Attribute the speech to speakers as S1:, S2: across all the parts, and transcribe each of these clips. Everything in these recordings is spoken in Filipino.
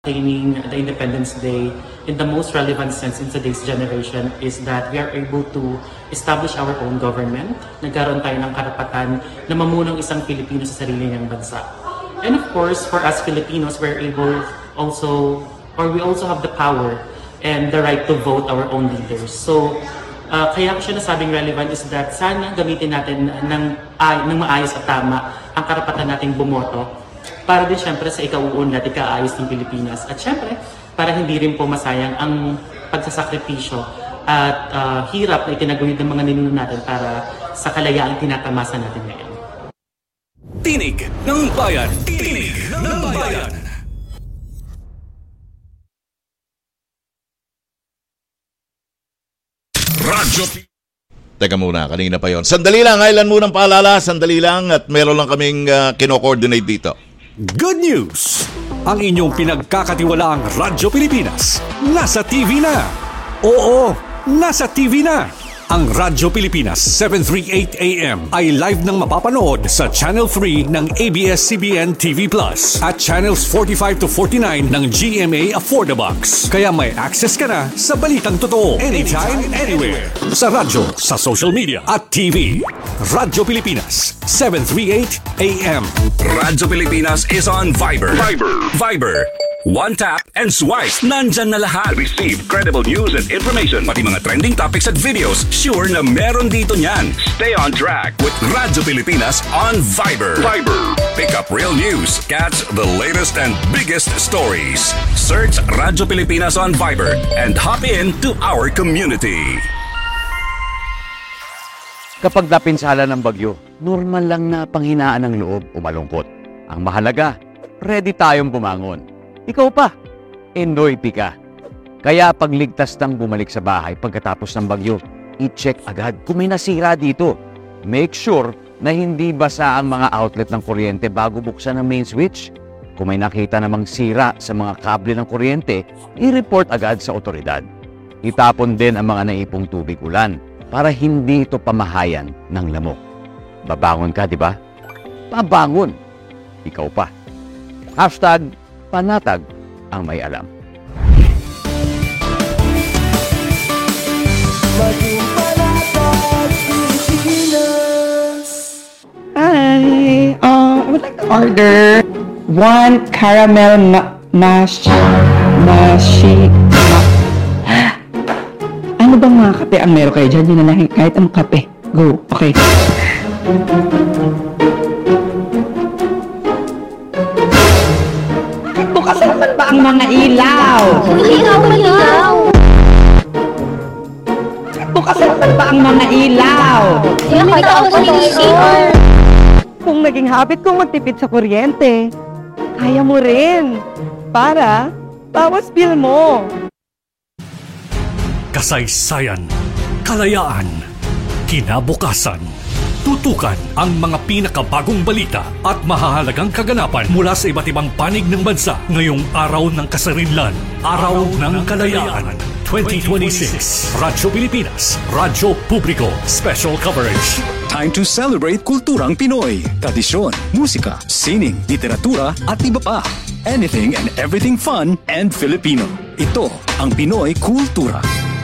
S1: attaining the Independence Day in the most relevant sense in today's generation is that we are able to establish our own government. Nagkaroon tayo ng karapatan na mamunang isang Pilipino sa sarili niyang bansa. And of course, for us Filipinos, we also have the power and the right to vote our own leaders. So, kaya ko siya nasabing relevant is that sana gamitin natin ng maayos at tama ang karapatan nating bumoto para din syempre sa ikauunlad, ikaayos ng Pilipinas. At syempre, para hindi rin po masayang ang pagsasakripisyo at hirap na itinaguyod ng mga ninuno natin para sa kalayaang tinatamasa natin ngayon.
S2: Tinig ng Bayan! Tinig ng Bayan! Radyo.
S3: Teka muna, kanina pa yon. Sandali lang, kailan munang paalala, sandali lang at meron lang kaming kino-coordinate dito.
S2: Good news! Ang inyong pinagkakatiwalaang Radyo Pilipinas, nasa TV na! Oo, nasa TV na! Ang Radyo Pilipinas 738 AM ay live nang mapapanood sa Channel 3 ng ABS-CBN TV Plus at Channels 45 to 49 ng GMA Affordabox. Kaya may access ka na sa balitang totoo anytime, anywhere. Sa radyo, sa social media at TV. Radyo Pilipinas 738 AM. Radyo Pilipinas is on Viber. Viber. One tap and swipe. Nandyan na lahat. Receive credible news and information. Pati mga trending topics at videos. Sure na meron dito niyan. Stay on track with Radyo Pilipinas on Viber. Pick up real news. Catch the latest and biggest stories. Search Radyo Pilipinas on Viber and hop in to our community.
S4: Kapag napinsala ng bagyo, normal lang na panghinaan ng loob o malungkot. Ang mahalaga, ready tayong bumangon. Ikaw pa, enoy ka. Kaya pagligtas ng bumalik sa bahay pagkatapos ng bagyo, i-check agad kung may nasira dito. Make sure na hindi basa ang mga outlet ng kuryente bago buksan ang main switch. Kung may nakita namang sira sa mga kable ng kuryente, i-report agad sa otoridad. Itapon din ang mga naipong tubig ulan para hindi ito pamahayan ng lamok. Babangon ka, di ba? Babangon. Ikaw pa. #panatag ang may alam.
S5: Hi, I would like to order 1 caramel Ano bang mga kape ang meron kayo dyan? Yun na lang, kahit anong kape. Go, okay. Bukas naman ba ang mga ilaw?
S6: Ilaw!
S5: Bukas naman ba ang mga ilaw? Kung naging habit kong magtipid sa kuryente, kaya mo rin. Para bawas bill mo.
S2: Kasaysayan, kalayaan, kinabukasan. Tutukan ang mga pinakabagong balita at mahahalagang kaganapan mula sa iba't ibang panig ng bansa ngayong araw ng kasarinlan, Araw ng Kalayaan 2026. Radyo Pilipinas, Radyo Publiko, Special Coverage.
S7: Time to celebrate kulturang Pinoy, tradisyon, musika, sining, literatura at iba pa. Anything and everything fun and Filipino. Ito ang Pinoy Kultura.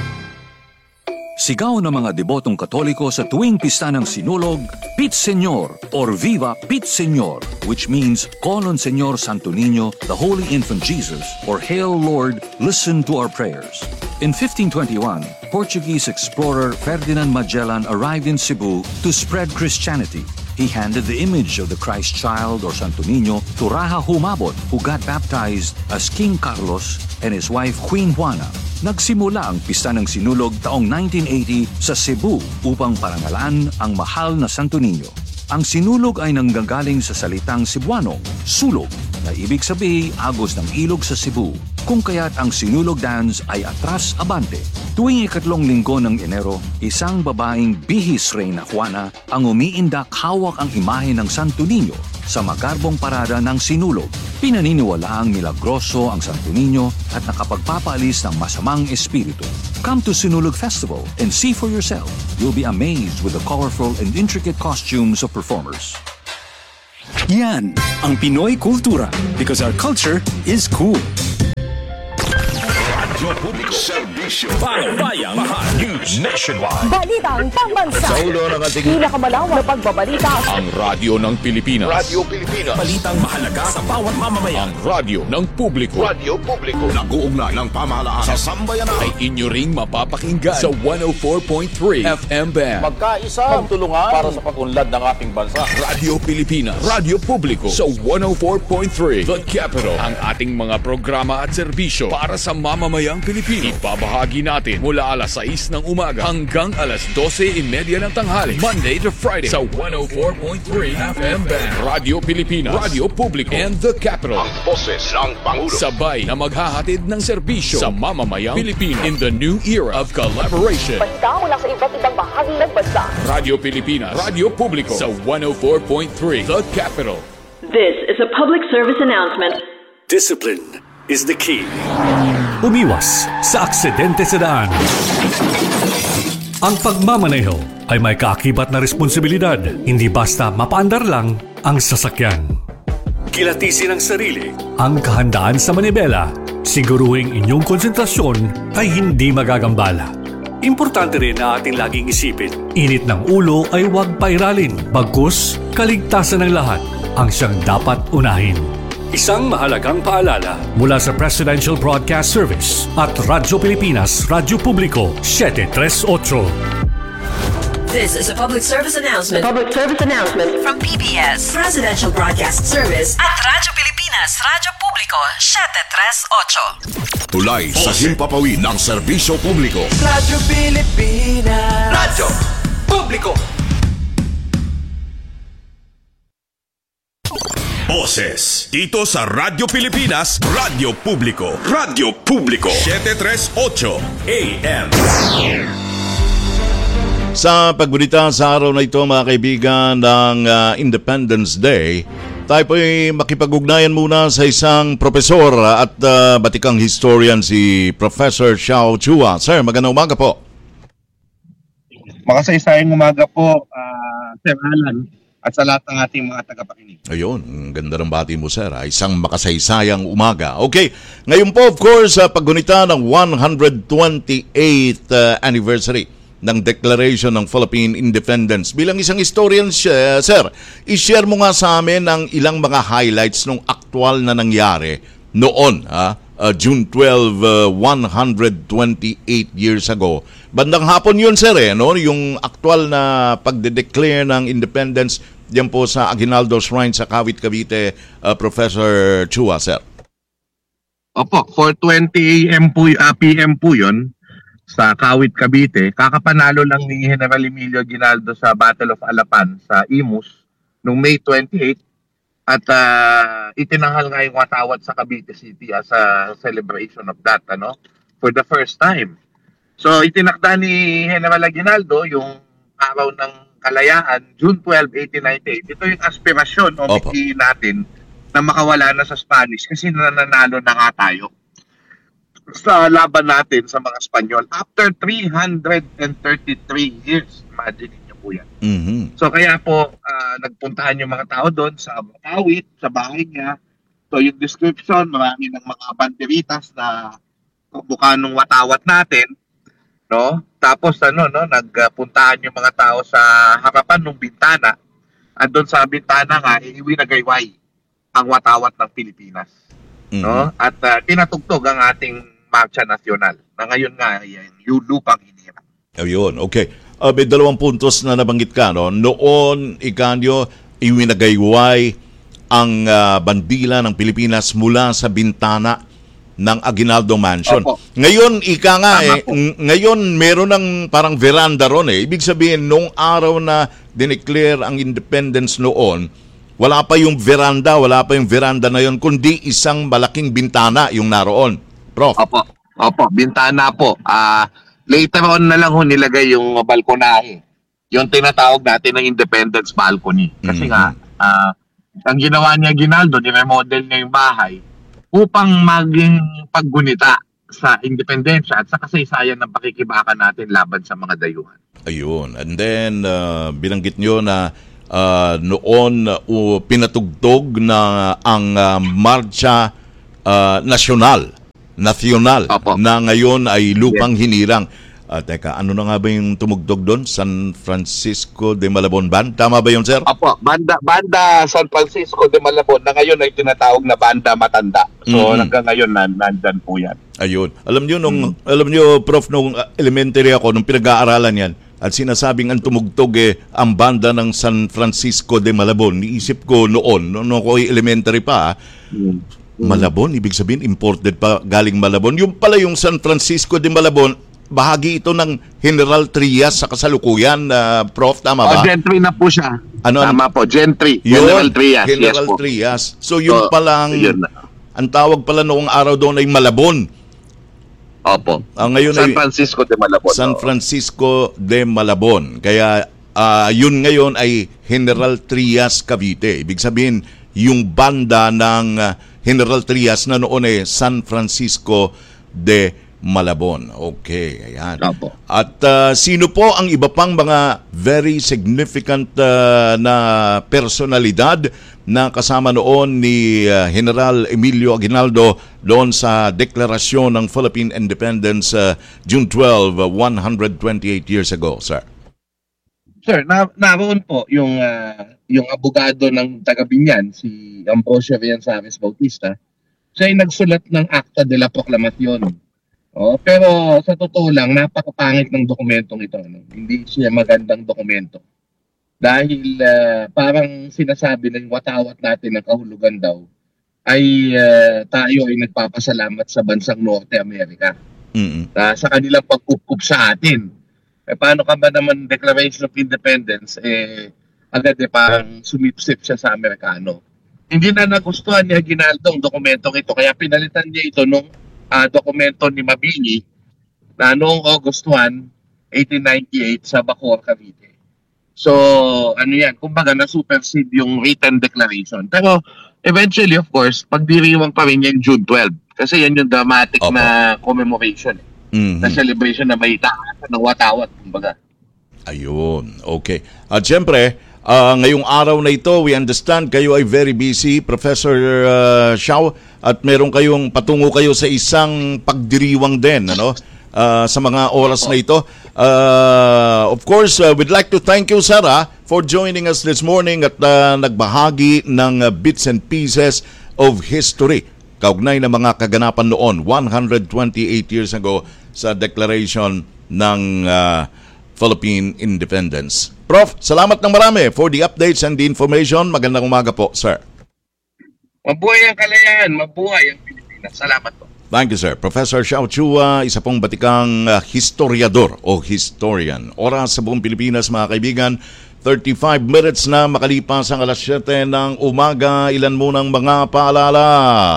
S7: Sigaw ng mga debotong Katoliko sa tuwing pista ng Sinulog, Pit Señor or Viva Pit Señor, which means Call on Señor Santo Niño, the Holy Infant Jesus, or Hail Lord, listen to our prayers. In 1521, Portuguese explorer Ferdinand Magellan arrived in Cebu to spread Christianity. He handed the image of the Christ child or Santo Niño to Raja Humabon, who got baptized as King Carlos and his wife Queen Juana. Nagsimula ang pista ng Sinulog taong 1980 sa Cebu upang parangalan ang mahal na Santo Niño. Ang Sinulog ay nanggagaling sa salitang Cebuano, sulog, na ibig sabihin agos ng ilog sa Cebu, kung kaya't ang Sinulog dance ay atras abante. Tuwing ikatlong linggo ng Enero, isang babaeng bihis Reyna Juana ang umiindak hawak ang imahe ng Santo Niño sa magarbong parada ng Sinulog. Pinaniniwalaang milagroso ang Santo Niño at nakapagpapaalis ng masamang espiritu. Come to Sinulog Festival and see for yourself. You'll be amazed with the colorful and intricate costumes of performers. Yan ang Pinoy Kultura, because our culture is cool.
S8: publiko, serbisyo, bayang mahal, news nationwide.
S6: Balitang pambansa.
S3: Sa ulo ng ating
S6: Pinakamalawak na pagbabalita.
S7: Ang radyo ng Pilipinas.
S8: Radio Pilipinas.
S7: Balitang mahalaga sa bawat mamamayan. Ang radyo ng publiko.
S8: Radio publiko. Nag-uugnay ng pamahalaan sa sambayanan.
S7: Ay inyo ring mapapakinggan sa 104.3 FM band.
S9: Magkaisa, magtulungan para sa pag-unlad ng ating bansa.
S7: Radio Pilipinas. Radio publiko sa 104.3 The Capital. Ang ating mga programa at serbisyo para sa mamamayang Pilipino. Ibabahagi natin mula alas 6 ng umaga hanggang alas 12:30 ng tanghali. Monday to Friday sa 104.3 FM band. Radio Pilipinas, Radio Publico, and The Capital.
S8: Ang boses ng Pangulo.
S7: Sabay na maghahatid ng serbisyo sa mamamayang Pilipino in the new era of collaboration.
S6: Balita mula sa iba't ibang bahagi ng bansa.
S7: Radio Pilipinas, Radio Publico sa 104.3 The Capital.
S10: This is a public service announcement.
S2: Discipline is the key. Umiwas sa aksidente sa daan. Ang pagmamaneho ay may kaakibat na responsibilidad, hindi basta mapaandar lang ang sasakyan. Kilatisin ang sarili, ang kahandaan sa manibela, siguruhing inyong konsentrasyon ay hindi magagambala. Importante rin na ating laging isipin, init ng ulo ay huwag pairalin, bagkus kaligtasan ng lahat ang siyang dapat unahin. Isang mahalagang paalala mula sa Presidential Broadcast Service at Radyo Pilipinas, Radyo Publiko, 738.
S10: This is a public service announcement. Public service announcement from PBS, Presidential Broadcast Service at Radyo Pilipinas, Radyo Publiko, 738.
S8: Tulay sa himpapawid ng serbisyo publiko.
S9: Radyo Pilipinas. Radyo Publiko.
S8: Boses dito sa Radyo Pilipinas, Radyo Publiko. Radyo Publiko 738 AM.
S3: Sa pagbulita sa araw na ito mga kaibigan ng Independence Day, tayo po'y makipag-ugnayan muna sa isang profesor at batikang historian si Professor Xiao Chua. Sir, magandang umaga po.
S11: Makasaysayang umaga po, Sir Alan, at sa lahat ng ating mga tagapakinig.
S3: Ayun, ang ganda ng bati mo, sir. Isang makasaysayang umaga. Okay, ngayon po, of course, paggunita ng 128th anniversary ng Declaration ng Philippine Independence. Bilang isang historian, sir, i-share mo nga sa amin ang ilang mga highlights ng aktual na nangyari noon, June 12, 128 years ago. Bandang hapon yun, sir, no? Yung aktual na pagde-declare ng independence diyan po sa Aguinaldo Shrine sa Kawit, Cavite, Professor Chua, sir.
S11: Opo, 4:20 PM po yun sa Kawit, Cavite. Kakapanalo lang ni General Emilio Aguinaldo sa Battle of Alapan sa Imus noong May 28 at itinanghal nga yung watawat sa Cavite City as a celebration of that, for the first time. So itinakda ni General Aguinaldo yung araw ng Kalayaan, June 12, 1898. Ito yung aspirasyon o miti natin na makawala na sa Spanish kasi nananalo na nga tayo sa laban natin sa mga Espanyol after 333 years. Imagine niyo po yan.
S3: Mm-hmm.
S11: So kaya po nagpuntahan yung mga tao doon sa Kawit, sa bahay niya. So yung description, marami ng mga banderitas na buka ng watawat natin, no? Tapos nagpuntahan yung mga tao sa harapan ng bintana. At doon sa bintana nga iwinagayway ang watawat ng Pilipinas.
S3: Mm-hmm.
S11: No? At tinatugtog ang ating marcha nasyonal na ngayon nga yung lupang hinirang.
S3: Ayun, okay. May 2 puntos na nabanggit ka, no? Noon, ikanyo, iwinagayway ang bandila ng Pilipinas mula sa bintana ng Aguinaldo Mansion.
S11: Opo.
S3: Ngayon, ngayon meron ng parang veranda ron eh. Ibig sabihin, nung araw na dineclare ang independence noon, wala pa yung veranda na yon, kundi isang malaking bintana yung naroon. Prof.
S11: Opo, bintana po. Later on na lang nilagay yung balkonahe. Yung tinatawag natin ng Independence Balcony. Kasi ang ginawa niya Aguinaldo, ni-remodel niya yung bahay upang maging paggunita sa independensya at sa kasaysayan ng pakikibaka natin laban sa mga dayuhan.
S3: Ayun. And then, binanggit nyo na noon pinatugtog na ang Marcha Nasyonal nasyonal
S11: Opo.
S3: na ngayon ay lupang hinirang. Teka, ano na nga ba yung tumugtog doon? San Francisco de Malabon Band? Tama ba yun, sir?
S11: Apo, banda San Francisco de Malabon na ngayon ay tinatawag na Banda Matanda. So hanggang ngayon nandyan po yan.
S3: Ayun. Alam niyo, Prof, nung elementary ako, nung pinag-aaralan yan, at sinasabing ang tumugtog ang banda ng San Francisco de Malabon. Niisip ko noon ako elementary pa, Malabon, ibig sabihin imported pa galing Malabon. Yung pala yung San Francisco de Malabon, bahagi ito ng General Trias sa kasalukuyan, Prof, tama ba?
S11: Gentry na po siya.
S3: Tama
S11: po, Gentry.
S3: General
S11: Trias.
S3: General
S11: Yes,
S3: Trias. So yung palang,
S11: yun.
S3: ang tawag pala noong araw doon ay Malabon.
S11: Opo.
S3: Ngayon
S11: San Francisco de Malabon.
S3: San Francisco de Malabon. Kaya yun ngayon ay General Trias Cavite. Ibig sabihin, yung banda ng General Trias na noon ay San Francisco de Malabon. Okay, ayan.
S11: Opo.
S3: At sino po ang iba pang mga very significant na personalidad na kasama noon ni General Emilio Aguinaldo doon sa deklarasyon ng Philippine Independence June 12, 128 years ago, sir?
S11: Sir, naroon po yung abogado ng taga-Binyan, si Ambrosio Villasares Bautista. Siya ay nagsulat ng Acta de la Proclamación. Pero sa totoo lang, napakapangit ng dokumentong ito. Hindi siya magandang dokumento. Dahil parang sinasabi ng watawat natin ng kahulugan daw, ay tayo ay nagpapasalamat sa bansang Norte America. Sa kanilang pagkukup sa atin. Paano ka ba naman Declaration of Independence, agad parang sumipsip siya sa Amerikano. Hindi na nagustuhan ni Aguinaldo ang dokumentong ito, kaya pinalitan niya ito nung dokumento ni Mabini na noong August 1, 1898 sa Bacoor, Cavite. So, yan, kumbaga na-supersede yung written declaration. Pero eventually, of course, pagdiriwang pa rin yan June 12. Kasi yan yung dramatic na commemoration. Na celebration na may tahasan ng watawat, kumbaga.
S3: Ayun, okay. At syempre, ngayong araw na ito, we understand kayo ay very busy, Professor Xiao, at patungo kayo sa isang pagdiriwang din, sa mga oras na ito. Of course, we'd like to thank you, Sarah, for joining us this morning at nagbahagi ng bits and pieces of history kaugnay ng mga kaganapan noon 128 years ago sa declaration ng Philippine Independence. Prof, salamat ng marami for the updates and the information. Magandang umaga po, sir.
S11: Mabuhay ang kalayaan, mabuhay ang Pilipinas. Salamat po.
S3: Thank you, sir. Professor Xiao Chua, isa pong batikang historiador o historian. Oras sa buong Pilipinas, mga kaibigan, 35 minutes na makalipas ang alas 7 ng umaga. Ilan munang mga paalala.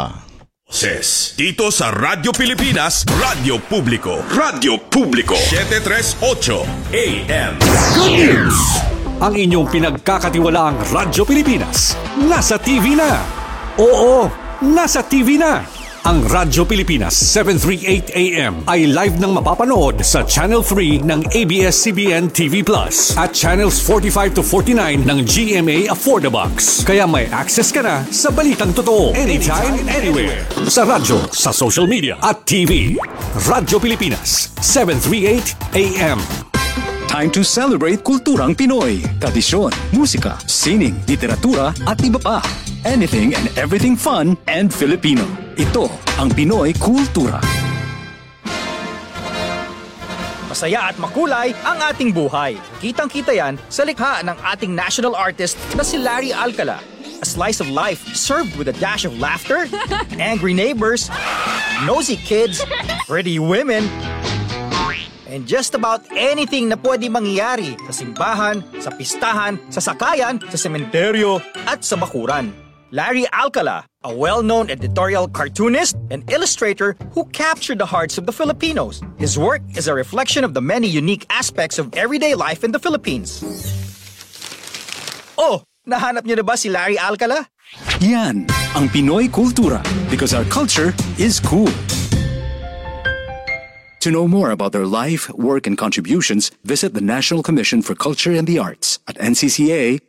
S8: Dito sa Radyo Pilipinas, Radyo Publiko. Radyo Publiko 738 AM.
S2: Good news! Ang inyong pinagkakatiwalaang Radyo Pilipinas nasa TV na. Oo, nasa TV na. Ang Radyo Pilipinas 738 AM ay live nang mapapanood sa Channel 3 ng ABS-CBN TV Plus at Channels 45 to 49 ng GMA Affordabox. Kaya may access ka na sa balitang totoo anytime, anywhere. Sa radyo, sa social media at TV. Radyo Pilipinas 738 AM.
S7: Time to celebrate kulturang Pinoy, tradisyon, musika, sining, literatura at iba pa. Anything and everything fun and Filipino. Ito ang Pinoy Kultura.
S12: Masaya at makulay ang ating buhay. Kitang-kita yan sa likha ng ating national artist na si Larry Alcala. A slice of life served with a dash of laughter, angry neighbors, nosy kids, pretty women, and just about anything na pwede mangyari sa simbahan, sa pistahan, sa sakayan, sa sementeryo, at sa bakuran. Larry Alcala, a well-known editorial cartoonist and illustrator who captured the hearts of the Filipinos. His work is a reflection of the many unique aspects of everyday life in the Philippines. Oh, nahanap niyo na ba si Larry Alcala?
S7: Yan ang Pinoy Kultura because our culture is cool. To know more about their life, work, and contributions, visit the National Commission for Culture and the Arts at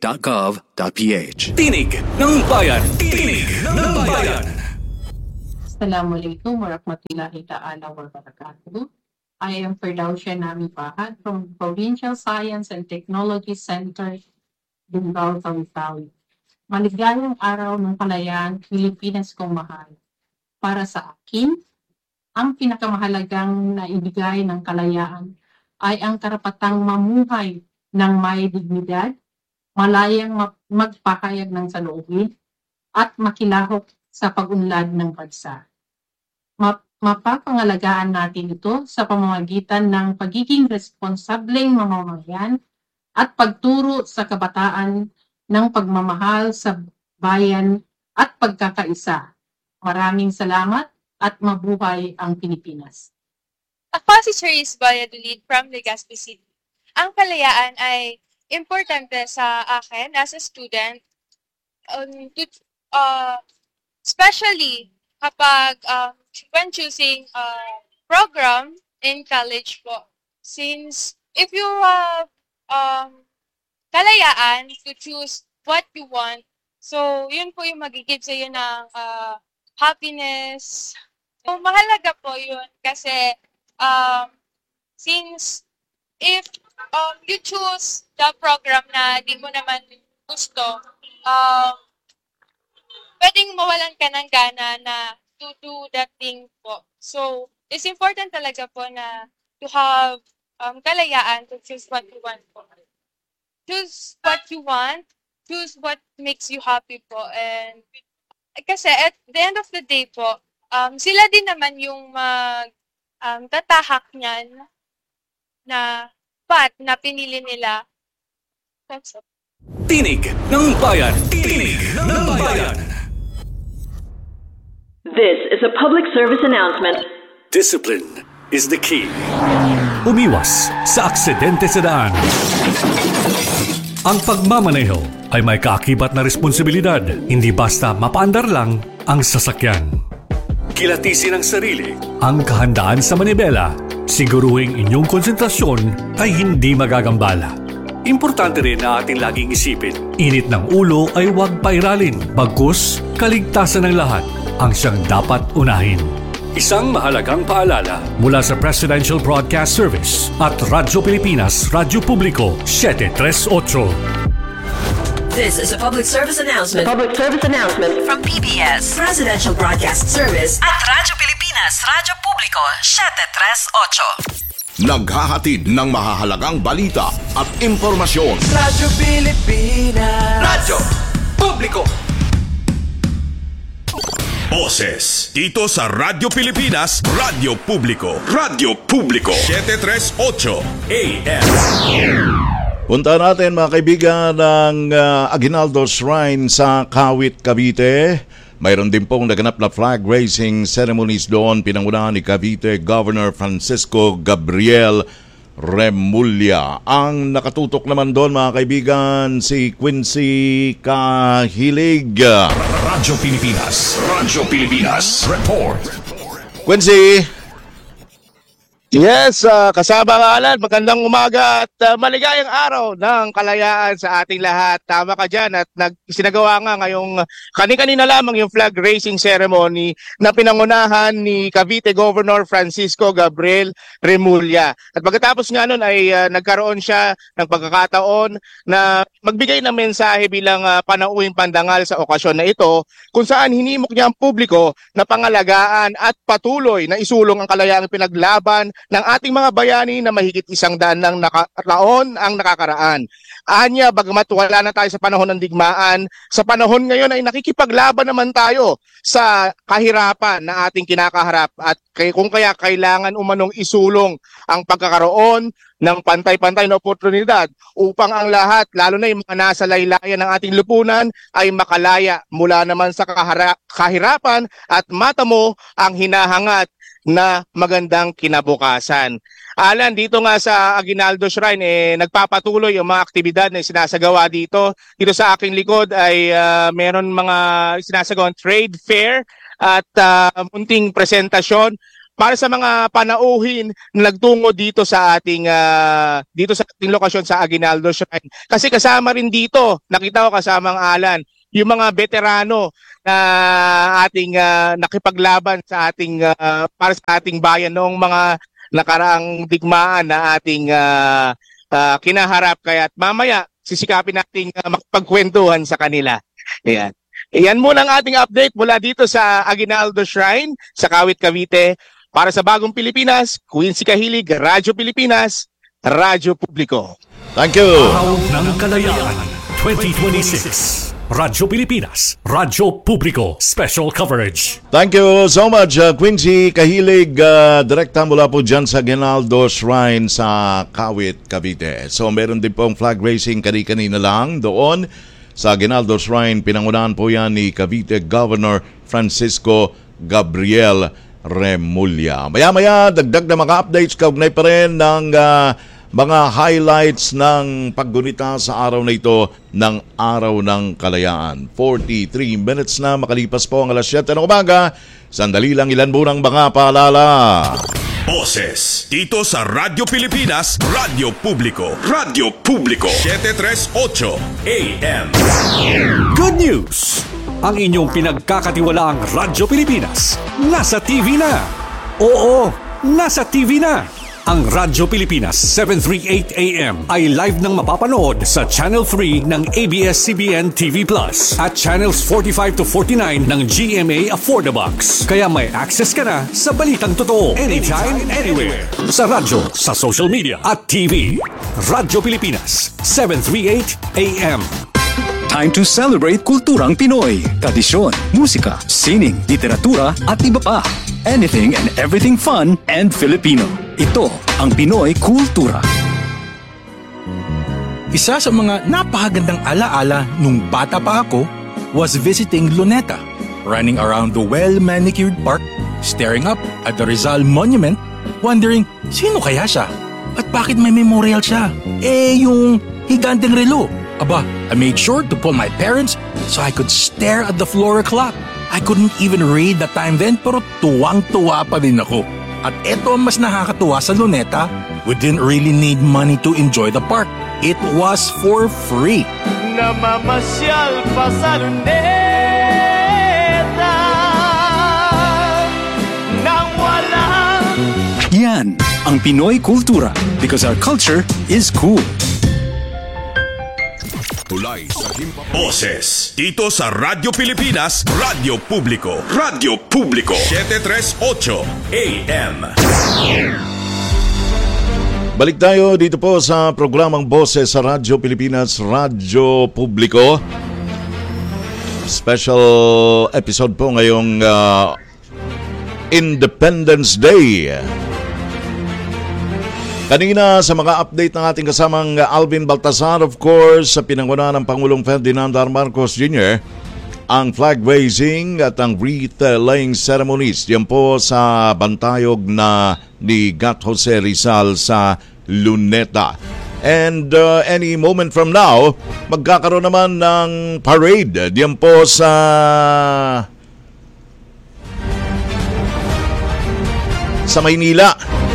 S7: ncca.gov.ph.
S2: Tinig ng Bayan! Tinig ng Bayan!
S13: Assalamualaikum warahmatullahi ta'ala wabarakatuh. I am Firdausia Nami Fahad from Provincial Science and Technology Center, Bungaw, Tawi-Tawi. Maligayang araw ng kalayaan, Pilipinas kong mahal. Para sa akin, ang pinakamahalagang naibigay ng kalayaan ay ang karapatang mamuhay ng may dignidad, malayang magpahayag ng saloobin, at makilahok sa pag-unlad ng bansa. Mapapangalagaan natin ito sa pamamagitan ng pagiging responsableng mamamayan at pagturo sa kabataan ng pagmamahal sa bayan at pagkakaisa. Maraming salamat at mabuhay ang Pilipinas.
S14: Ako si Cherise Valladolid from Legazpi City. Ang kalayaan ay importante sa akin as a student, especially kapag when choosing a program in college po. Since if you have kalayaan to choose what you want, so yun po yung magigib sa iyo ng happiness. So mahalaga po yun kasi since if you choose the program na di mo naman gusto, pwedeng mawalan ka ng gana na to do that thing po. So it's important talaga po na to have kalayaan to choose what you want po. Choose what you want, choose what makes you happy po. And kasi at the end of the day po, sila din naman yung tatahak niyan na path na pinili nila.
S2: Tinig ng Bayan! Tinig ng Bayan!
S10: This is a public service announcement.
S2: Discipline is the key. Umiwas sa aksidente sa daan. Ang pagmamaneho ay may kaakibat na responsibilidad, hindi basta mapaandar lang ang sasakyan. Kilatisin ang sarili, ang kahandaan sa manibela, siguruhing inyong konsentrasyon ay hindi magagambala. Importante rin na ating laging isipin, init ng ulo ay huwag pairalin, bagkus kaligtasan ng lahat ang siyang dapat unahin. Isang mahalagang paalala mula sa Presidential Broadcast Service at Radyo Pilipinas, Radyo Publiko, 738.
S10: This is a public service announcement. From PBS, Presidential Broadcast Service at Radyo Pilipinas, Radyo Publiko, 738.
S8: Naghahatid ng mahahalagang balita at impormasyon.
S9: Radyo Pilipinas. Radyo Publiko. Boses dito sa Radyo Pilipinas, Radyo Publiko. Radyo Publiko 738 AM.
S3: Punta natin mga kaibigan ng Aguinaldo Shrine sa Kawit, Cavite. Mayroon din pong naganap na flag raising ceremonies doon, pinangunahan ni Cavite Governor Francisco Gabriel Remulla. Ang nakatutok naman doon mga kaibigan, si Quincy Kahilig.
S8: Radyo Pilipinas Report.
S3: Quincy!
S11: Yes, kasama nga Alan, magandang umaga at maligayang araw ng kalayaan sa ating lahat. Tama ka dyan at sinagawa nga ngayong kani-kanina lamang yung flag raising ceremony na pinangunahan ni Cavite Governor Francisco Gabriel Remulla. At pagkatapos nga nun ay nagkaroon siya ng pagkakataon na magbigay ng mensahe bilang panauwing pandangal sa okasyon na ito, kung saan hinimok niya ang publiko na pangalagaan at patuloy na isulong ang kalayaang pinaglaban ng ating mga bayani na mahigit 100 ng taon ang nakakaraan. Anya, bagamat wala na tayo sa panahon ng digmaan, sa panahon ngayon ay nakikipaglaban naman tayo sa kahirapan na ating kinakaharap at kung kaya kailangan umanong isulong ang pagkakaroon ng pantay-pantay na oportunidad upang ang lahat, lalo na yung mga nasa laylayan ng ating lipunan, ay makalaya mula naman sa kahirapan at matamo ang hinahangat na magandang kinabukasan. Alan, dito nga sa Aguinaldo Shrine, nagpapatuloy yung mga aktibidad na sinasagawa dito. Dito sa aking likod ay meron mga sinasagawang trade fair at munting presentasyon para sa mga panauhin na nagtungo dito sa ating lokasyon sa Aguinaldo Shrine. Kasi kasama rin dito, nakita ko kasama ang Alan,
S15: yung mga veterano na ating nakipaglaban sa ating para sa ating bayan noong mga nakaraang digmaan na ating kinaharap. Kaya't mamaya sisikapin nating makipagkwentuhan sa kanila. Ayan. Iyan muna ang ating update mula dito sa Aguinaldo Shrine sa Kawit, Cavite. Para sa Bagong Pilipinas, Quincy Kahilig, Radyo Pilipinas, Radyo Publiko.
S3: Thank you.
S2: Araw ng Kalayaan 2026. Radyo Pilipinas, Radyo Publiko, special coverage.
S3: Thank you so much, Quincy Kahilig, direkta mula po dyan sa Aguinaldo Shrine sa Kawit, Cavite. So meron din pong flag raising kanina lang doon sa Aguinaldo Shrine. Pinangunahan po yan ni Cavite Governor Francisco Gabriel Remulla. Maya-maya, dagdag na mga updates, kaugnay pa rin ng mga highlights ng paggunita sa araw na ito ng Araw ng Kalayaan. 43 minutes na makalipas po ang alas 7 ng umaga. Sandali lang, ilan munang mga paalala.
S8: Boses dito sa Radyo Pilipinas, Radyo Publiko. Radyo Publiko 738 AM.
S2: Good news! Ang inyong pinagkakatiwalaang Radyo Pilipinas nasa TV na. Oo, nasa TV na. Ang Radyo Pilipinas 738 AM ay live nang mapapanood sa Channel 3 ng ABS-CBN TV Plus at Channels 45 to 49 ng GMA Affordabox. Kaya may access ka na sa balitang totoo anytime, anywhere. Sa radyo, sa social media at TV. Radyo Pilipinas 738 AM.
S16: Time to celebrate kulturang Pinoy, tradisyon, musika, sining, literatura at iba pa. Anything and everything fun and Filipino. Ito ang Pinoy Kultura.
S17: Isa sa mga napakagandang alaala nung bata pa ako was visiting Luneta, running around the well-manicured park, staring up at the Rizal Monument, wondering sino kaya siya at bakit may memorial siya. Yung higanteng relo. Aba, I made sure to pull my parents so I could stare at the Flora clock. I couldn't even read the time then pero tuwang-tuwa pa din ako. At eto ang mas nakakatuwa sa Luneta, we didn't really need money to enjoy the park. It was for free.
S18: Namamasyal pa sa Luneta nang walang...
S16: Yan ang Pinoy Kultura because our culture is cool.
S8: Tulay sa Boses dito sa Radyo Pilipinas, Radyo Publiko. Radyo Publiko 738 AM.
S3: Balik tayo dito po sa programang Boses sa Radyo Pilipinas, Radyo Publiko. Special episode po ngayong Independence Day. Kanina sa mga update ng ating kasamang Alvin Baltazar, of course, sa pinangunahan ng Pangulong Ferdinand R. Marcos Jr., ang flag raising at ang wreath laying ceremonies. Yan po sa bantayog na ni Gat Jose Rizal sa Luneta. And any moment from now, magkakaroon naman ng parade. Yan po sa Maynila.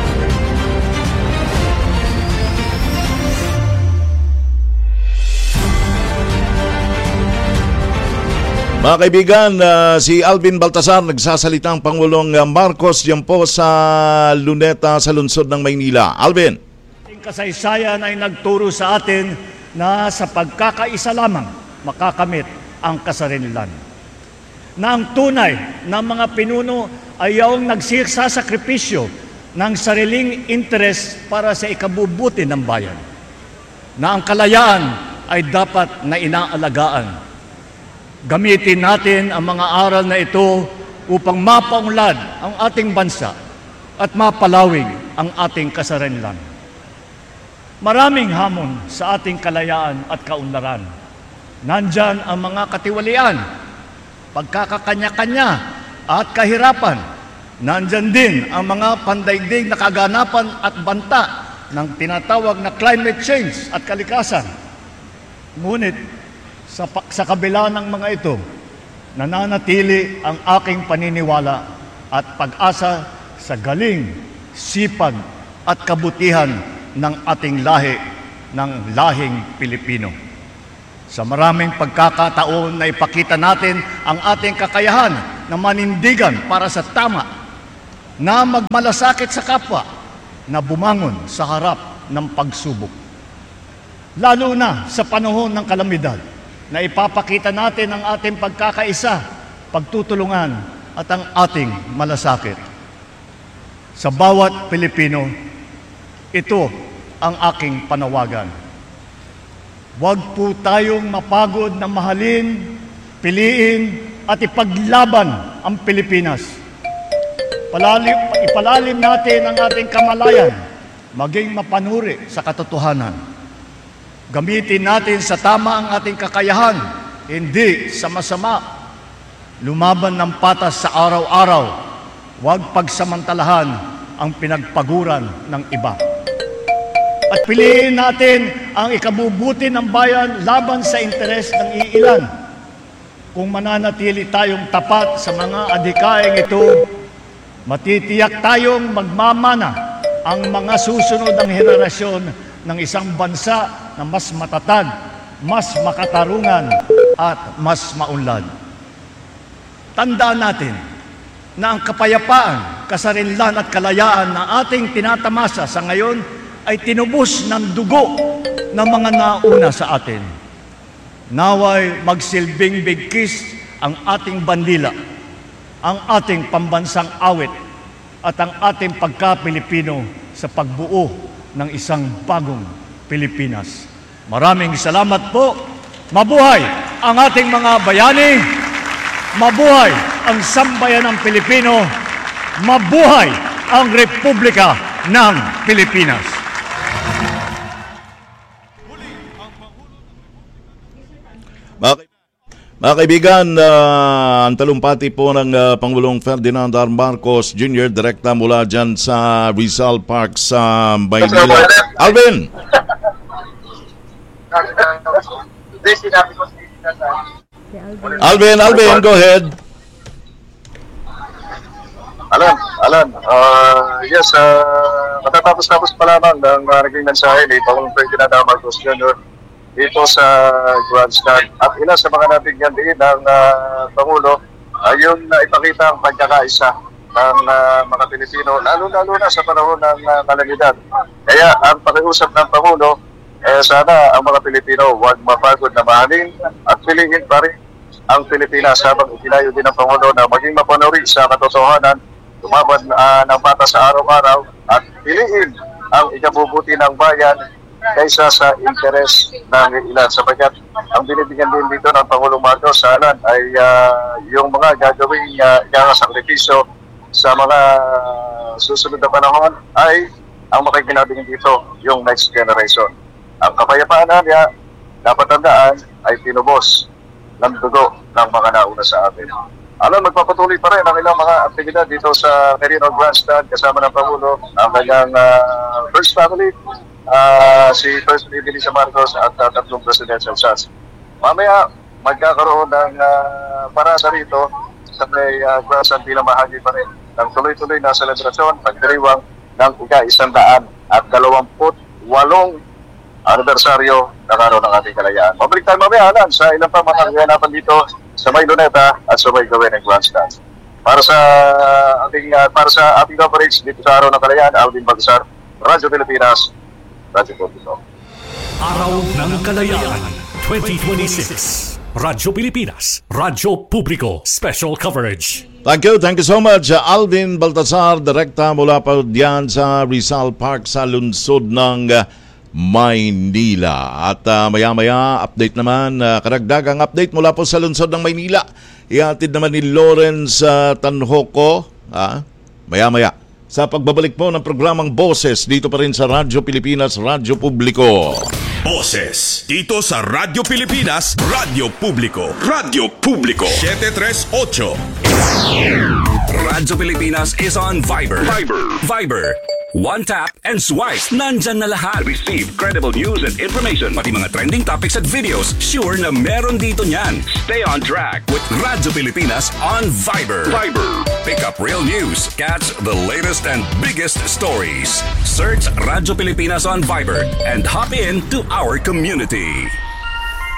S3: Mga kaibigan, si Alvin Baltazar nagsasalitang Pangulong Marcos diyan po sa Luneta sa lungsod ng Maynila. Alvin.
S19: Ang kasaysayan ay nagturo sa atin na sa pagkakaisa lamang makakamit ang kasarinlan. Na ang tunay na mga pinuno ay yung nagsasakripisyo ng sariling interes para sa ikabubuti ng bayan. Na ang kalayaan ay dapat na inaalagaan. Gamitin natin ang mga aral na ito upang mapaunlad ang ating bansa at mapalawig ang ating kasarinlan. Maraming hamon sa ating kalayaan at kaunlaran. Nandyan ang mga katiwalian, pagkakakanya-kanya at kahirapan. Nandyan din ang mga pandaigdig na kaganapan at banta ng tinatawag na climate change at kalikasan. Ngunit sa kabila ng mga ito, nananatili ang aking paniniwala at pag-asa sa galing, sipag at kabutihan ng ating lahi, ng lahing Pilipino. Sa maraming pagkakataon na ipakita natin ang ating kakayahan na manindigan para sa tama, na magmalasakit sa kapwa, na bumangon sa harap ng pagsubok. Lalo na sa panahon ng kalamidad, na ipapakita natin ang ating pagkakaisa, pagtutulungan at ang ating malasakit. Sa bawat Pilipino, ito ang aking panawagan. Huwag po tayong mapagod na mahalin, piliin at ipaglaban ang Pilipinas. Ipalalim natin ang ating kamalayan, maging mapanuri sa katotohanan. Gamitin natin sa tama ang ating kakayahan, hindi sa masama. Lumaban ng patas sa araw-araw, huwag pagsamantalahan ang pinagpaguran ng iba. At piliin natin ang ikabubuti ng bayan laban sa interes ng iilan. Kung mananatili tayong tapat sa mga adhikaing ito, matitiyak tayong magmamana ang mga susunod ng henerasyon ng isang bansa na mas matatag, mas makatarungan at mas maunlad. Tandaan natin na ang kapayapaan, kasarinlan at kalayaan na ating tinatamasa sa ngayon ay tinubos ng dugo ng mga nauna sa atin. Naway magsilbing bigkis ang ating bandila, ang ating pambansang awit at ang ating pagka-Pilipino sa pagbuo ng isang bagong Pilipinas. Maraming salamat po. Mabuhay ang ating mga bayani. Mabuhay ang sambayanang Pilipino. Mabuhay ang Republika ng Pilipinas.
S3: Mga kaibigan, ang talumpati po ng Pangulong Ferdinand R. Marcos Jr. direkta mula dyan sa Rizal Park sa Maynila. Alvin! Alvin, go ahead.
S20: Alan, yes, matatapos pa lamang ng naging mensahe ni Pangulong Ferdinand R. Marcos Jr. dito sa Grandstand. At ilan sa mga nabigyan din ng Pangulo ay yung ipakita ang pagkakaisa ng mga Pilipino, lalo-lalo na sa panahon ng kalamidad. Kaya ang pakiusap ng Pangulo, sana ang mga Pilipino huwag mapagod na mahalin at piliin pa rin ang Pilipinas habang itinayo din ng Pangulo na maging mapanuri sa katotohanan, tumaban ng mata sa araw-araw at piliin ang ikabubuti ng bayan kaysa sa interes ng ilan, sapagkat ang binibigyan din dito ng Pangulong Marcos sa alan ay yung mga gagawing sakripisyo sa mga susunod na panahon ay ang makikinabing dito yung next generation. Ang kapayapaan niya, dapat tandaan, ay tinubos ng dugo ng mga nauna sa atin. Alam, magpapatuloy pa rin ang ilang mga aktibidad dito sa Merino Grandstand kasama ng Pangulo, ang kanyang first family, si First Lady Lisa Marcos at tatlong presidential sons. Mamaya, magkakaroon ng parada rito sa may Grandstand bilang bahagi pa rin ng tuloy-tuloy na selebrasyon, pagdiriwang ng ika-128 anibersaryo ng araw ng ating kalayaan. Pabalik tayo mamaya, Alan, sa ilang pa mga kaganapan dito sa may Luneta at sa may gawin ng Grandstand. Para sa ating coverage dito sa araw ng kalayaan, Alvin Bagsar, Radyo Pilipinas, Radyo Publiko.
S2: Araw ng Kalayaan 2026. Radyo Pilipinas, Radyo Publiko, special coverage.
S3: Thank you so much, Alvin Baltasar, direkta mula pa diyan sa Rizal Park sa lungsod ng Maynila. At maya-maya, update naman, karagdagang update mula po sa lungsod ng Maynila. Ihatid naman ni Lawrence Tanhoco, maya-maya, sa pagbabalik po ng programang Boses dito pa rin sa Radyo Pilipinas, Radyo Publiko.
S8: Boses dito sa Radyo Pilipinas, Radyo Publiko. Radyo Publiko 738.
S7: Radyo Pilipinas is on Viber. Viber. One tap and swipe. Nandyan na lahat. Receive credible news and information. Pati mga trending topics at videos. Sure na meron dito niyan. Stay on track with Radyo Pilipinas on Viber. Pick up real news. Catch the latest and biggest stories. Search Radyo Pilipinas on Viber and hop in to our community.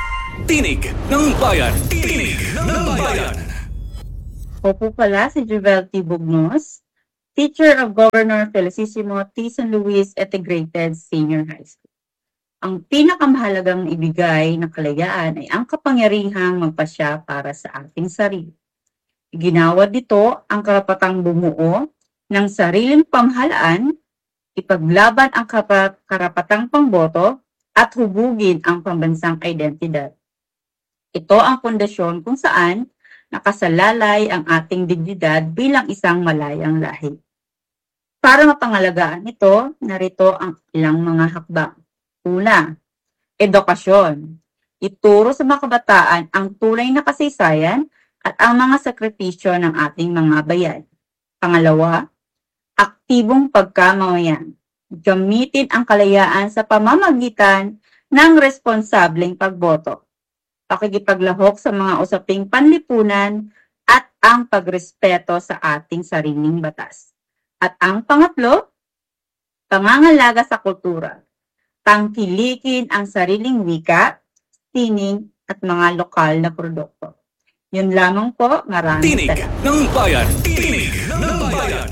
S2: Tinig ng Bayan. Tinig ng Bayan.
S21: Ako po pala si Juvel T. Bugnos, teacher of Governor Felicissimo T. San Luis Integrated Senior High School. Ang pinakamahalagang ibigay na kalayaan ay ang kapangyarihang magpasya para sa ating sarili. Ginawad dito ang karapatang bumuo ng sariling pamahalaan, ipaglaban ang karapatang pangboto, at hubugin ang pambansang identidad. Ito ang pundasyon kung saan nakasalalay ang ating dignidad bilang isang malayang lahi. Para mapangalagaan ito, narito ang ilang mga hakbang. Una, edukasyon. Ituro sa mga kabataan ang tunay na kasaysayan at ang mga sakripisyo ng ating mga bayan. Pangalawa, aktibong pagkamamayan. Gamitin ang kalayaan sa pamamagitan ng responsableng pagboto, pakikipaglahok sa mga usaping panlipunan at ang pagrespeto sa ating sariling batas. At ang pangatlo, pangangalaga sa kultura, tangkilikin ang sariling wika, sining at mga lokal na produkto. Yun lamang po, maraming
S2: Tinig
S21: salamat.
S2: ng Bayan. Tinig ng Bayan.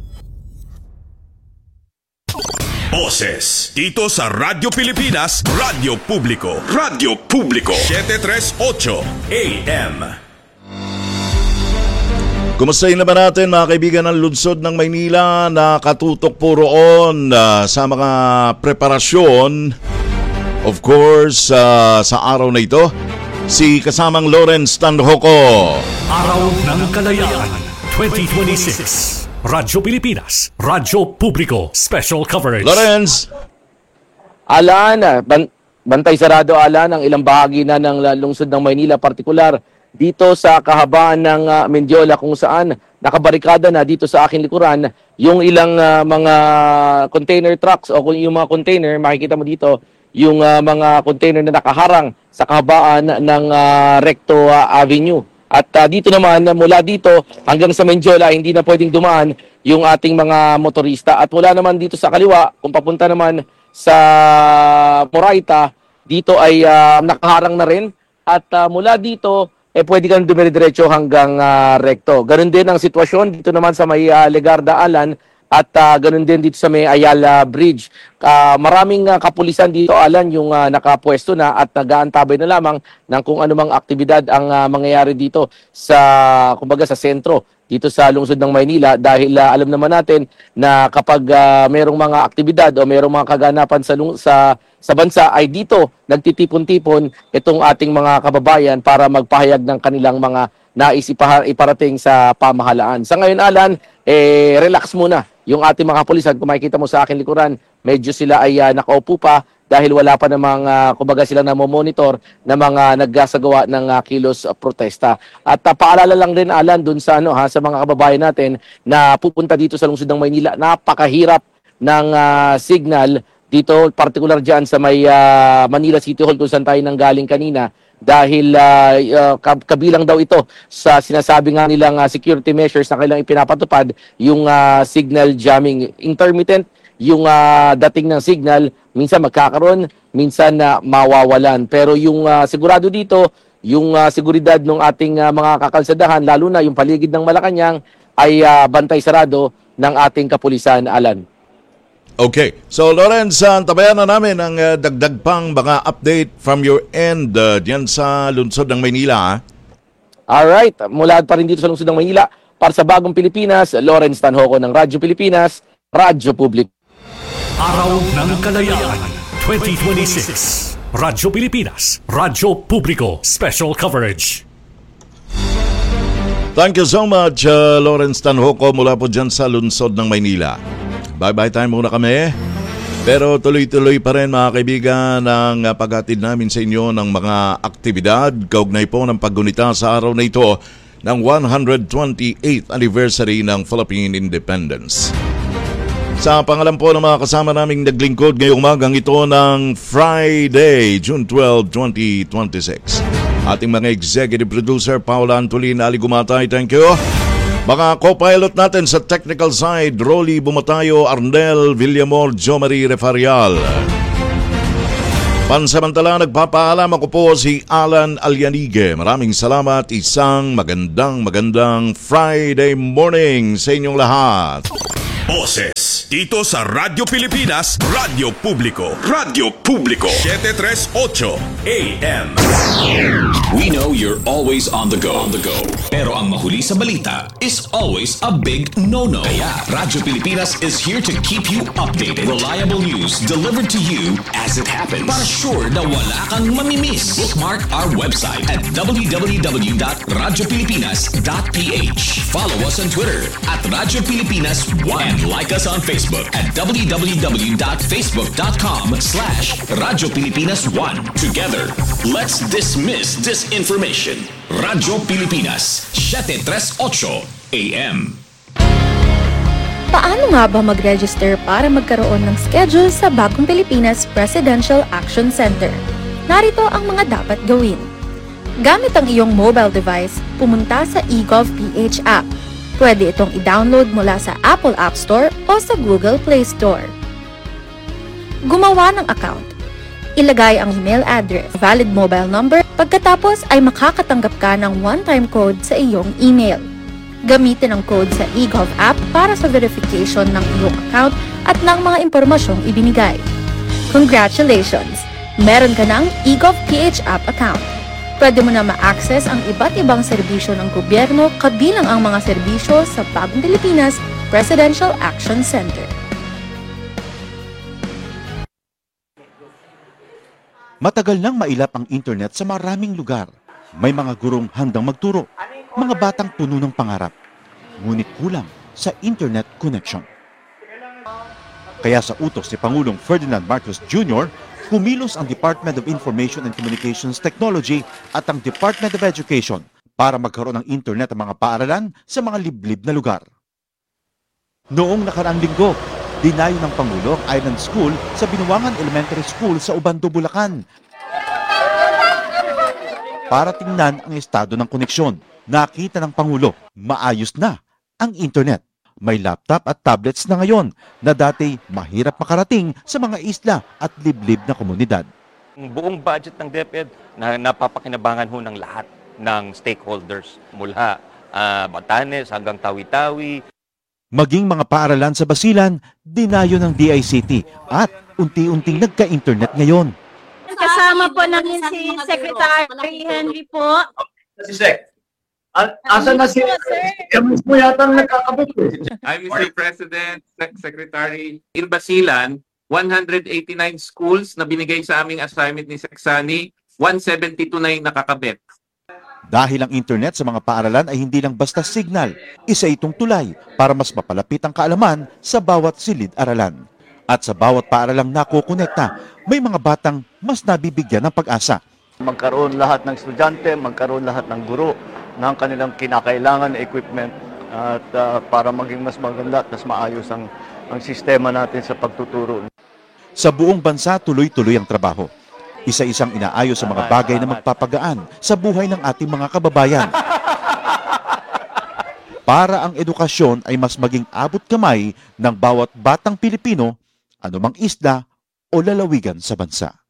S8: Boses dito sa Radyo Pilipinas, Radyo Publiko. Radyo Publiko 738 AM.
S3: Kumustahin naman natin mga kaibigan ng lungsod ng Maynila na katutok po roon sa mga preparasyon. Of course, sa araw na ito, si kasamang Lawrence Tanhoco.
S2: Araw ng Kalayaan 2026. Radyo Pilipinas, Radyo Publiko, Special Coverage.
S3: Lawrence!
S22: Alan, bantay sarado Alan ang ilang bahagi na ng lungsod ng Maynila, partikular dito sa kahabaan ng Mendiola kung saan nakabarikada na dito sa aking likuran yung ilang mga container trucks o yung mga container, makikita mo dito yung mga container na nakaharang sa kahabaan ng Recto Avenue. At dito naman, mula dito hanggang sa Mendiola, hindi na pwedeng dumaan yung ating mga motorista. At mula naman dito sa kaliwa, kung papunta naman sa Moraita, dito ay nakaharang na rin. At mula dito, pwede kang dumire-diretso hanggang Recto. Ganun din ang sitwasyon dito naman sa may Legarda Alan at ganun din dito sa may Ayala Bridge. Maraming kapulisan dito, Alan, yung nakapwesto na at nag-aantabay na lamang ng kung anumang aktibidad ang mangyayari dito sa, kumbaga, sa sentro dito sa lungsod ng Maynila dahil alam naman natin na kapag merong mga aktibidad o merong mga kaganapan sa bansa ay dito nagtitipon-tipon itong ating mga kababayan para magpahayag ng kanilang mga nais iparating sa pamahalaan. Sa ngayon, Alan, relax muna yung ating mga kapulisan. Kung makikita mo sa akin likuran, medyo sila ay nakaupo pa dahil wala pa namang, kumbaga sila na monitor na mga nagsasagawa ng kilos protesta. At paalala lang din, Alan, dun sa, sa mga kababayan natin na pupunta dito sa lungsod ng Maynila, napakahirap ng signal dito, particular dyan sa may Manila City Hall kung saan tayo nanggaling kanina. Dahil kabilang daw ito sa sinasabi nga nilang security measures na kailang ipinapatupad, yung signal jamming. Intermittent yung dating ng signal, minsan magkakaroon, minsan mawawalan. Pero yung sigurado dito, yung seguridad ng ating mga kakalsadahan, lalo na yung paligid ng Malacanang, ay bantay sarado ng ating kapulisan, Alan.
S3: Okay. So, Lawrence, tabayan na namin ang dagdag pang mga update from your end diyan sa lungsod ng Maynila.
S22: Alright. Mula pa rin dito sa lungsod ng Maynila, para sa Bagong Pilipinas, Lawrence Tanhoco ng Radyo Pilipinas, Radyo Publiko.
S2: Araw ng Kalayaan 2026. Radyo Pilipinas, Radyo Publiko, Special Coverage.
S3: Thank you so much, Lawrence Tanhoco mula po dyan sa lungsod ng Maynila. Bye-bye time muna kami. Pero tuloy-tuloy pa rin mga kaibigan ang paghatid namin sa inyo ng mga aktibidad kaugnay po ng paggunita sa araw na ito ng 128th anniversary ng Philippine Independence. Sa pangalan po ng mga kasama naming naglingkod ngayong umagang ito ng Friday, June 12, 2026. Ating mga executive producer, Paula Antolina Aligumatay, thank you. Mga co-pilot natin sa technical side, Rolly Bumatayo, Arnel Villamor, Jo Marie Refarial. Pansamantala, nagpapaalam ako po si Alan Alianige. Maraming salamat. Isang magandang Friday morning sa inyong lahat.
S8: Boses dito sa Radyo Pilipinas, Radyo Publiko. Radyo Publiko 738 AM.
S1: We know you're always on the go. Pero ang mahuli sa balita is always a big no-no. Kaya Radyo Pilipinas is here to keep you updated. Reliable news delivered to you as it happens. Para sure na wala kang mamimiss. Bookmark our website at www.radiopilipinas.ph. Follow us on Twitter at Radyo Pilipinas 1. Like us on Facebook at www.facebook.com/Radyo Pilipinas 1. Together, let's dismiss disinformation. Radyo Pilipinas, 738 AM.
S4: Paano nga ba mag-register para magkaroon ng schedule sa Bagong Pilipinas Presidential Action Center? Narito ang mga dapat gawin. Gamit ang iyong mobile device, pumunta sa eGov.ph app. Pwede itong i-download mula sa Apple App Store o sa Google Play Store. Gumawa ng account. Ilagay ang email address, valid mobile number, pagkatapos ay makakatanggap ka ng one-time code sa iyong email. Gamitin ang code sa eGov app para sa verification ng iyong account at ng mga impormasyong ibinigay. Congratulations! Meron ka ng eGov.ph app account. Pwede mo na ma-access ang iba't ibang serbisyo ng gobyerno kabilang ang mga serbisyo sa Bagong Pilipinas Presidential Action Center.
S23: Matagal nang mailap ang internet sa maraming lugar. May mga gurong handang magturo, mga batang puno ng pangarap. Ngunit kulang sa internet connection. Kaya sa utos ni Pangulong Ferdinand Marcos Jr., kumilos ang Department of Information and Communications Technology at ang Department of Education para magkaroon ng internet ang mga paaralan sa mga liblib na lugar. Noong nakaraang linggo, dinayo ng Pangulo ang Island School sa Binuangan Elementary School sa Ubando, Bulacan. Para tingnan ang estado ng koneksyon, nakita ng Pangulo, maayos na ang internet. May laptop at tablets na ngayon na dati mahirap makarating sa mga isla at liblib na komunidad.
S24: Ang buong budget ng DepEd na napapakinabangan ho ng lahat ng stakeholders mula Batanes hanggang Tawi-Tawi.
S23: Maging mga paaralan sa Basilan, dinayo ng DICT at unti-unting nagka-internet ngayon.
S25: Kasama po namin si Secretary Henry po.
S26: Si Sec. Asa na si Emus mo yata nagkakabit eh.
S27: I'm Mr. President, Secretary. In Basilan, 189 schools na binigay sa aming assignment ni Seksani, 172 na yung nakakabit.
S23: Dahil ang internet sa mga paaralan ay hindi lang basta signal, isa itong tulay para mas mapalapit ang kaalaman sa bawat silid-aralan. At sa bawat paaralang nakukonekta, may mga batang mas nabibigyan ng pag-asa.
S26: Magkaroon lahat ng estudyante, magkaroon lahat ng guro ng kanilang kinakailangan na equipment at para maging mas maganda at mas maayos ang sistema natin sa pagtuturo.
S23: Sa buong bansa, tuloy-tuloy ang trabaho. Isa-isang inaayos sa mga bagay na magpapagaan sa buhay ng ating mga kababayan. Para ang edukasyon ay mas maging abot kamay ng bawat batang Pilipino, anumang isla o lalawigan sa bansa.